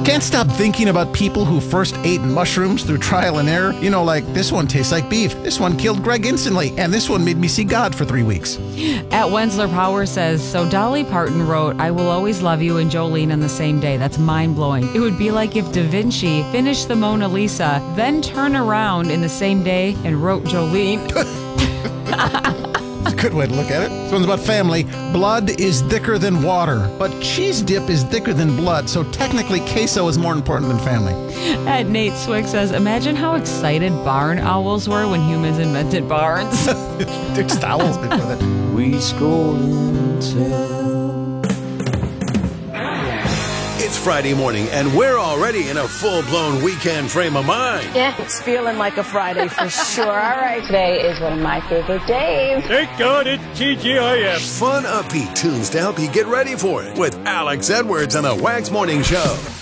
Can't stop thinking about people who first ate mushrooms through trial and error. You know, like, this one tastes like beef, this one killed Greg instantly, and this one made me see God for 3 weeks. At Wensler Power says, so Dolly Parton wrote, I Will Always Love You and Jolene on the same day. That's mind-blowing. It would be like if Da Vinci finished the Mona Lisa, then turned around in the same day and wrote Jolene. It's a good way to look at it. This one's about family. Blood is thicker than water, but cheese dip is thicker than blood, so technically queso is more important than family. At Nate Swick says, imagine how excited barn owls were when humans invented barns. Dick's towels before that. We scroll until... It's Friday morning, and we're already in a full-blown weekend frame of mind. Yeah, it's feeling like a Friday for sure. All right, today is one of my favorite days. Thank God it's TGIF. Fun, upbeat tunes to help you get ready for it with Alex Edwards on the Wags Morning Show.